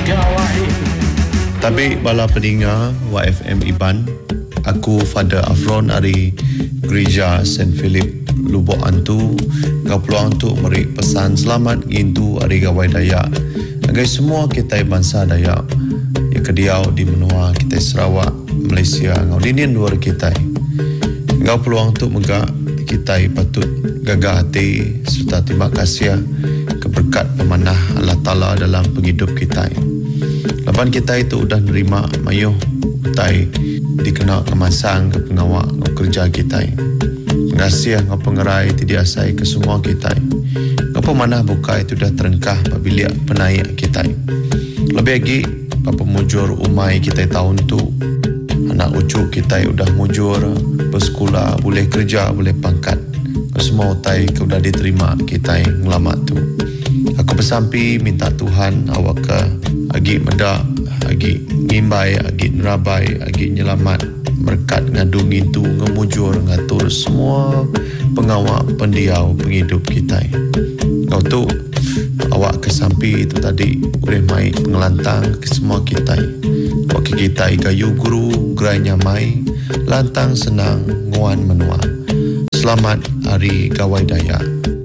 Tapi bala pendengar YFM Iban, aku Father Afron dari Gereja St. Philip Lubuk Antu ngau peluang untuk beri pesan selamat ngintu hari Gawai Dayak agai semua kita bangsa Dayak yang kediau di menua kita Sarawak, Malaysia ngau dinin luar kita ngau peluang untuk megak kita patut gagah hati serta terima kasih keberkat pemanah Allah Ta'ala dalam penghidup kita. Lapan kita itu sudah nerima mayuh utai dikenal kemasang ke pengawak kerja kita. Terima kasih ngau pengerai tidak asai ke semua kita. Ngau pemanah buka itu dah terengkah apabila penaik kita. Lebih lagi apa mujur umai kita tahun tu anak ucuk kita sudah mujur bersekolah, boleh kerja, boleh pangkat. Semua utai sudah diterima kita yang ngelamat tu. Aku bersampi minta Tuhan awak ke agi medak, agi ngimbai, agi nerabai, agi nyelamat berkat ngadung itu ngemujur ngatur semua pengawak pendiau penghidup kita. Kau tu awak kesampi itu tadi boleh mai pengelantang ke semua kita. Wakil kita gayu guru gerai nyamai lantang senang nguan menua. Selamat Hari Gawai Dayak.